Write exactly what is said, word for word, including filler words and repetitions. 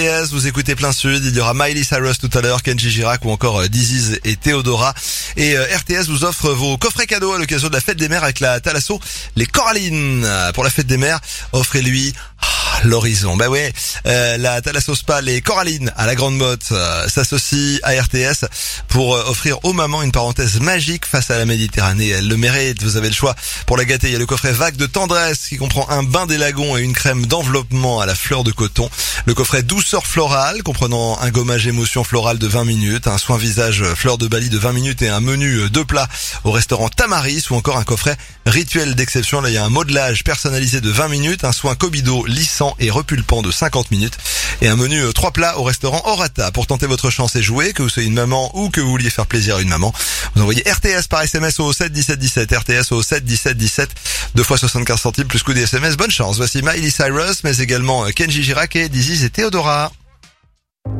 Vous écoutez Plein Sud, il y aura Miley Cyrus tout à l'heure, Kenji Girac ou encore Diziz et Théodora. Et euh, R T S vous offre vos coffrets cadeaux à l'occasion de la fête des mères avec la Thalasso, les Corallines. Pour la fête des mères, offrez-lui ah, l'horizon. Bah ouais, euh, la Thalasso Spa, les Corallines à la Grande Motte euh, s'associe à R T S pour euh, offrir aux mamans une parenthèse magique face à la Méditerranée. Elle le mérite, vous avez le choix pour la gâter. Il y a le coffret Vague de tendresse qui comprend un bain des lagons et une crème d'enveloppement à la fleur de coton. Le coffret Douceur florale comprenant un gommage émotion florale de vingt minutes, un soin visage fleur de Bali de vingt minutes et un menu de plats au restaurant Tamaris, ou encore un coffret rituel d'exception. Là, il y a un modelage personnalisé de vingt minutes, un soin Kobido lissant et repulpant de cinquante minutes et un menu trois plats au restaurant Orata. Pour tenter votre chance et jouer, que vous soyez une maman ou que vous vouliez faire plaisir à une maman, vous envoyez R T S par S M S au sept dix-sept dix-sept, R T S au sept dix-sept dix-sept, deux fois soixante-quinze centimes plus coût des S M S. Bonne chance. Voici Miley Cyrus, mais également Kenji Girac et Diziz et Théodora.